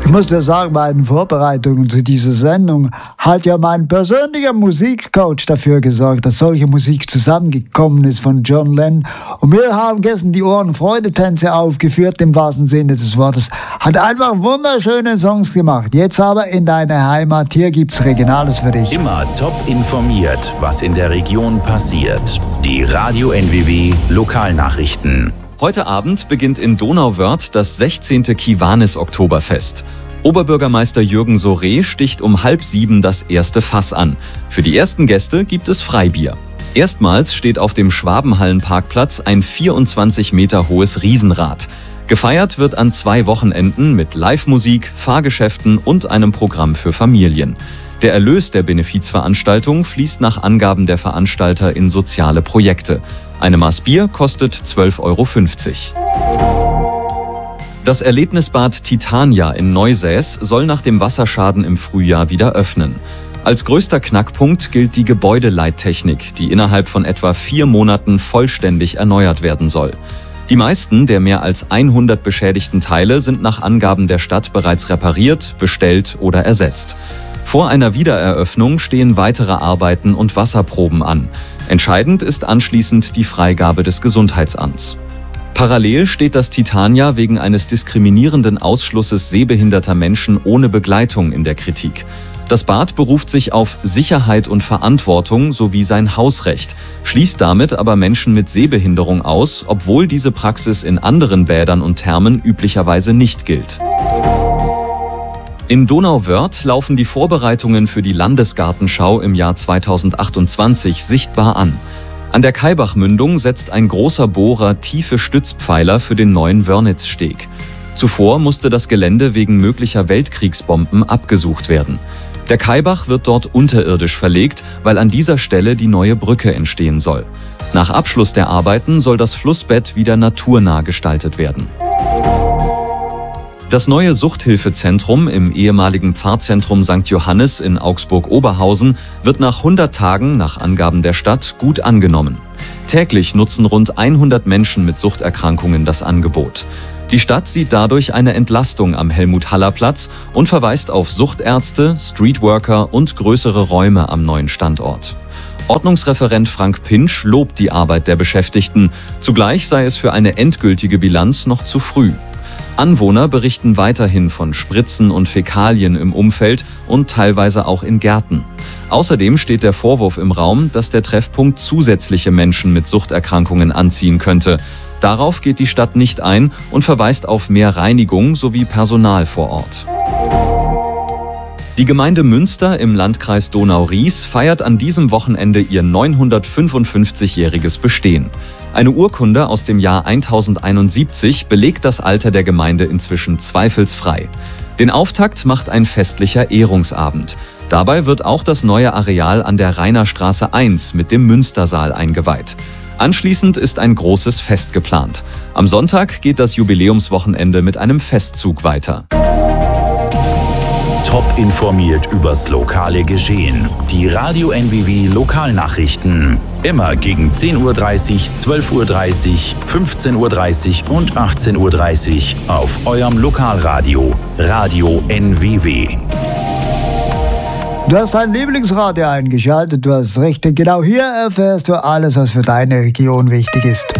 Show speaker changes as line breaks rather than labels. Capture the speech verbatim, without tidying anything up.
Ich muss dir sagen, bei den Vorbereitungen zu dieser Sendung hat ja mein persönlicher Musikcoach dafür gesorgt, dass solche Musik zusammengekommen ist von John Lennon. Und wir haben gestern die Ohrenfreudetänze aufgeführt, im wahrsten Sinne des Wortes. Hat einfach wunderschöne Songs gemacht. Jetzt aber in deine Heimat. Hier gibt's Regionales für dich.
Immer top informiert, was in der Region passiert. Die Radio N W W Lokalnachrichten.
Heute Abend beginnt in Donauwörth das sechzehnte Kiwanis-Oktoberfest. Oberbürgermeister Jürgen Soré sticht um halb sieben das erste Fass an. Für die ersten Gäste gibt es Freibier. Erstmals steht auf dem Schwabenhallenparkplatz ein vierundzwanzig Meter hohes Riesenrad. Gefeiert wird an zwei Wochenenden mit Live-Musik, Fahrgeschäften und einem Programm für Familien. Der Erlös der Benefizveranstaltung fließt nach Angaben der Veranstalter in soziale Projekte. Eine Maß Bier kostet zwölf Euro fünfzig. Das Erlebnisbad Titania in Neusäß soll nach dem Wasserschaden im Frühjahr wieder öffnen. Als größter Knackpunkt gilt die Gebäudeleittechnik, die innerhalb von etwa vier Monaten vollständig erneuert werden soll. Die meisten der mehr als hundert beschädigten Teile sind nach Angaben der Stadt bereits repariert, bestellt oder ersetzt. Vor einer Wiedereröffnung stehen weitere Arbeiten und Wasserproben an. Entscheidend ist anschließend die Freigabe des Gesundheitsamts. Parallel steht das Titania wegen eines diskriminierenden Ausschlusses sehbehinderter Menschen ohne Begleitung in der Kritik. Das Bad beruft sich auf Sicherheit und Verantwortung sowie sein Hausrecht, schließt damit aber Menschen mit Sehbehinderung aus, obwohl diese Praxis in anderen Bädern und Thermen üblicherweise nicht gilt. In Donauwörth laufen die Vorbereitungen für die Landesgartenschau im Jahr zweitausendachtundzwanzig sichtbar an. An der Kaibachmündung setzt ein großer Bohrer tiefe Stützpfeiler für den neuen Wörnitzsteg. Zuvor musste das Gelände wegen möglicher Weltkriegsbomben abgesucht werden. Der Kaibach wird dort unterirdisch verlegt, weil an dieser Stelle die neue Brücke entstehen soll. Nach Abschluss der Arbeiten soll das Flussbett wieder naturnah gestaltet werden. Das neue Suchthilfezentrum im ehemaligen Pfarrzentrum Sankt Johannes in Augsburg-Oberhausen wird nach hundert Tagen nach Angaben der Stadt gut angenommen. Täglich nutzen rund hundert Menschen mit Suchterkrankungen das Angebot. Die Stadt sieht dadurch eine Entlastung am Helmut-Haller-Platz und verweist auf Suchtärzte, Streetworker und größere Räume am neuen Standort. Ordnungsreferent Frank Pinsch lobt die Arbeit der Beschäftigten. Zugleich sei es für eine endgültige Bilanz noch zu früh. Anwohner berichten weiterhin von Spritzen und Fäkalien im Umfeld und teilweise auch in Gärten. Außerdem steht der Vorwurf im Raum, dass der Treffpunkt zusätzliche Menschen mit Suchterkrankungen anziehen könnte. Darauf geht die Stadt nicht ein und verweist auf mehr Reinigung sowie Personal vor Ort. Die Gemeinde Münster im Landkreis Donau-Ries feiert an diesem Wochenende ihr neunhundertfünfundfünfzigjähriges Bestehen. Eine Urkunde aus dem Jahr tausendeinundsiebzig belegt das Alter der Gemeinde inzwischen zweifelsfrei. Den Auftakt macht ein festlicher Ehrungsabend. Dabei wird auch das neue Areal an der Rainerstraße eins mit dem Münstersaal eingeweiht. Anschließend ist ein großes Fest geplant. Am Sonntag geht das Jubiläumswochenende mit einem Festzug weiter.
Top informiert übers lokale Geschehen. Die Radio N W W Lokalnachrichten. Immer gegen zehn Uhr dreißig, zwölf Uhr dreißig, fünfzehn Uhr dreißig und achtzehn Uhr dreißig auf eurem Lokalradio. Radio N W W.
Du hast dein Lieblingsradio eingeschaltet, du hast recht. Genau hier erfährst du alles, was für deine Region wichtig ist.